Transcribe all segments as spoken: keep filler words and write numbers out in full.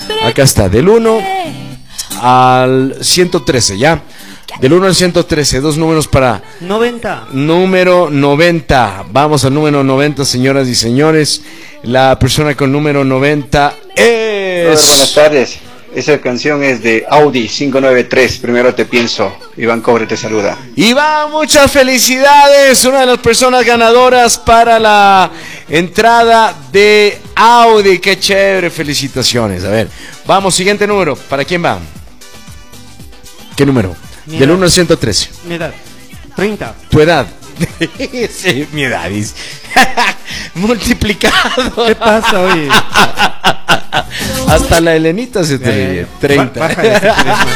Acá está, del uno al ciento trece, ¿ya? Del uno al ciento trece, dos números para... noventa. Número noventa. Vamos al número noventa, señoras y señores. La persona con número noventa es... Buenas tardes. Esa canción es de Audi cinco nueve tres. Primero te pienso. Iván Cobre te saluda. Iván, muchas felicidades. Una de las personas ganadoras para la entrada de Audi. Qué chévere, felicitaciones. A ver, vamos, siguiente número. ¿Para quién va? ¿Qué número? Mi Del edad. uno al ciento trece. Mi edad. treinta. Tu edad. Sí, mi edad es multiplicado. ¿Qué pasa, oye? Hasta la Elenita se te ríe. treinta. Bájale ese teléfono.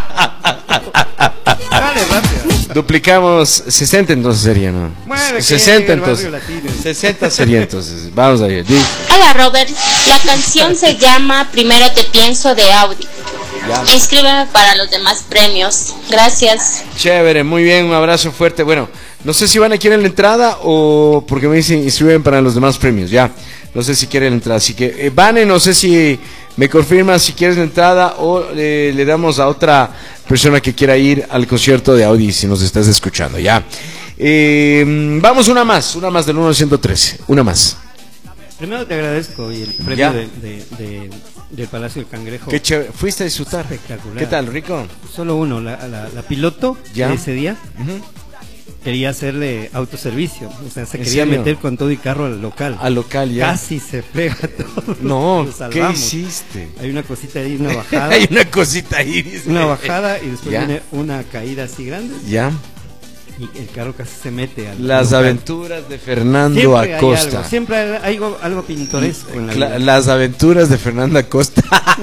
Dale, rápido. Duplicamos sesenta, entonces sería, ¿no? Mueve, sesenta, que el entonces. barrio latino. sesenta sería, entonces. Vamos a ver. Di. Hola Robert, la canción se llama Primero te pienso de Audi. Ya. Inscríbeme para los demás premios. Gracias. Chévere, muy bien, un abrazo fuerte. Bueno, no sé si van a querer la entrada o porque me dicen inscriben para los demás premios, ya. No sé si quieren la entrada, así que eh, Vane, no sé si me confirmas si quieres la entrada o eh, le damos a otra persona que quiera ir al concierto de Audi, si nos estás escuchando, ya. Eh, vamos una más, una más del uno al ciento trece, una más. Primero te agradezco y el premio Ya. de, de, de, del Palacio del Cangrejo. Qué chévere, fuiste a disfrutar. Espectacular. ¿Qué tal, rico? Solo uno, la, la, la piloto Ya. de ese día Uh-huh. quería hacerle autoservicio, o sea, se ¿En quería serio? meter con todo y carro al local. Al local, ya. Casi se pega todo. No, Lo ¿qué salvamos. hiciste? Hay una cosita ahí, una bajada. Hay una cosita ahí, dice. Una bajada y después Ya. viene una caída así grande Ya. y el carro casi se mete al Las local. aventuras de Fernando Siempre hay Acosta. algo, siempre hay algo, algo pintoresco en la Cla- vida. Las aventuras de Fernando Acosta.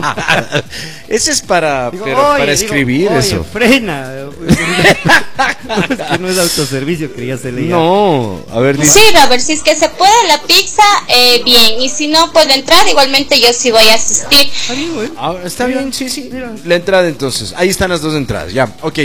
Eso es para, Digo, pero oye, para digo, escribir oye, eso. frena. Es que no es autoservicio, quería hacerle ya. No, a ver, dice. Sí, Robert, si es que se puede la pizza, eh, bien. Y si no puedo entrar, igualmente yo sí voy a asistir. Ah, bien, güey. Ah, está Mira, bien, sí, sí. mira. La entrada entonces. Ahí están las dos entradas, ya, ok.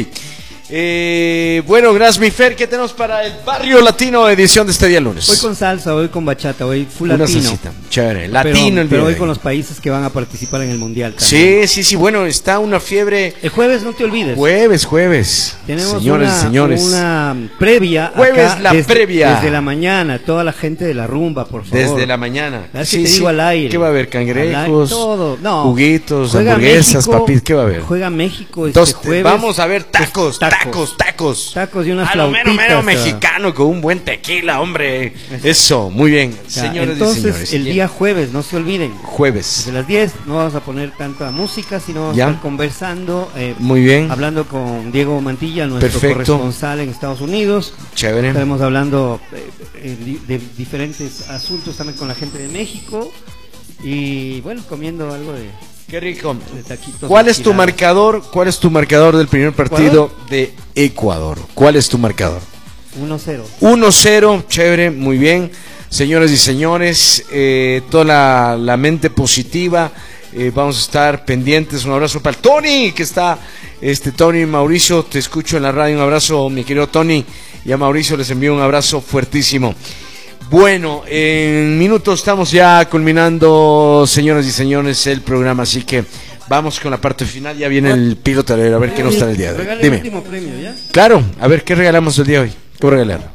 Eh, bueno, gracias, mi Fer. ¿Qué tenemos para el Barrio Latino edición de este día lunes? Hoy con salsa, hoy con bachata, hoy full Una latino. salsita. Chévere, Pero- latino el día Pero de hoy hoy. con los países que van a participar en el mundial también. Sí, sí, sí, bueno, está una fiebre. El jueves, no te olvides. Jueves, jueves. Tenemos Señores una, y señores. una previa. Jueves, acá la desde, previa. Desde la mañana, toda la gente de la rumba, por favor. Desde la mañana. Es que te digo al aire. ¿Qué va a haber? Al Cangrejos, aire, todo. No. juguitos, Juega hamburguesas, México, papis. ¿Qué va a haber? Juega México este Entonces, jueves. vamos a ver tacos, Pues, tacos, tacos. Tacos y unas A lo mero, flautitas. mero ah. mexicano con un buen tequila, hombre. Eso, muy bien. Ya, Señores entonces, y señores. el día jueves, no se olviden. Jueves. Desde las diez no vamos a poner tanta música, sino vamos Ya. a estar conversando, eh, Muy bien. hablando con Diego Mantilla, nuestro Perfecto. corresponsal en Estados Unidos. Chévere. Estaremos hablando eh, eh, di- de diferentes asuntos también con la gente de México y bueno, comiendo algo de, Qué rico. de taquitos. ¿Cuál es tu enchiladas. marcador? ¿Cuál es tu marcador del primer partido de Ecuador? ¿Cuál es tu marcador? uno cero. uno cero, chévere, muy bien. Señores y señores, eh, toda la, la mente positiva. Eh, vamos a estar pendientes. Un abrazo para el Tony, que está, este Tony Mauricio, te escucho en la radio. Un abrazo, mi querido Tony. Y a Mauricio les envío un abrazo fuertísimo. Bueno, en minutos estamos ya culminando, señoras y señores, el programa. Así que vamos con la parte final. Ya viene el piloto, a ver, a ver qué nos trae el día de hoy. Regala el Dime. último premio, ¿ya? Claro, a ver, ¿qué regalamos el día de hoy? ¿Qué voy a regalar?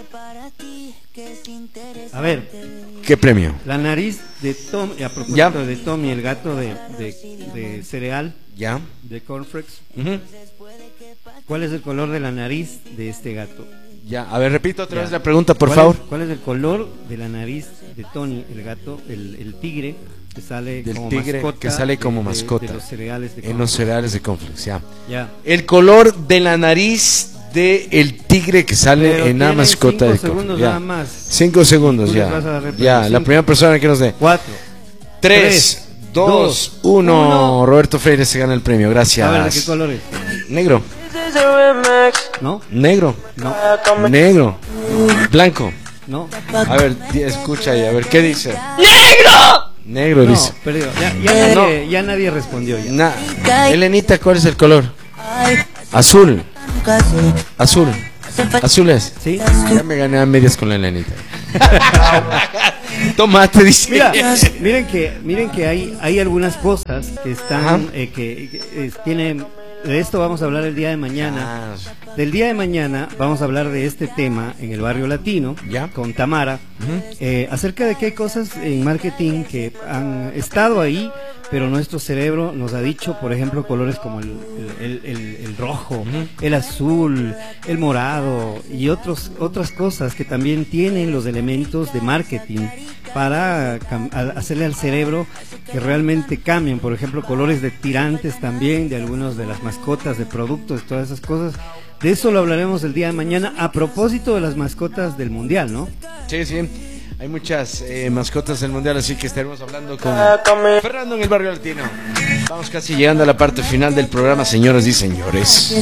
A ver, ¿Qué premio? la nariz de Tom, y a propósito Ya. de Tommy, el gato de, de, de cereal, ¿Ya? de cornflakes. Ujú. ¿Cuál es el color de la nariz de este gato? Ya, a ver, repito otra Ya. vez la pregunta, por ¿Cuál favor. es- ¿Cuál es el color de la nariz de Tony, el gato, el, el tigre que sale Del como tigre mascota que sale como de- de- mascota de los cereales de en los cornflakes? cereales de Conflex, ya. Ya. El color de la nariz de el tigre que sale Pero en la tiene mascota cinco de segundos Conflex. Ya. nada más. Cinco segundos, Tú les ya. vas a dar replay. Ya, la Cinco. primera persona que nos dé. Cuatro. Tres, dos, dos, uno. uno. Roberto Freire se gana el premio, gracias. A ver, ¿de qué color es? Negro, ¿No? negro, No. negro, blanco. No. A ver, di- escucha ahí, a ver, ¿qué dice? ¡Negro! Negro No, dice. perdió. Ya, ya nadie, ya nadie respondió. Ya. Na- Elenita, ¿cuál es el color? Azul. Azul. Azul es. ¿Sí? Ya me gané a medias con la Elenita. Tomate, dice. Mira, miren que, miren que hay, hay algunas cosas que están, eh, que, que eh, tienen, de esto vamos a hablar el día de mañana. Ah, Del día de mañana vamos a hablar de este tema en el barrio latino, ¿ya? Con Tamara, Uh-huh. eh, acerca de que hay cosas en marketing que han estado ahí, pero nuestro cerebro nos ha dicho, por ejemplo, colores como el, el, el, el rojo, uh-huh. el azul, el morado y otros, otras cosas que también tienen los elementos de marketing para hacerle al cerebro que realmente cambien, por ejemplo, colores de tirantes también, de algunos de las mascotas, de productos, todas esas cosas. De eso lo hablaremos el día de mañana a propósito de las mascotas del Mundial, ¿no? Sí, sí. Hay muchas eh, mascotas del Mundial, así que estaremos hablando con Fernando en el barrio latino. Estamos casi llegando a la parte final del programa, señoras y señores.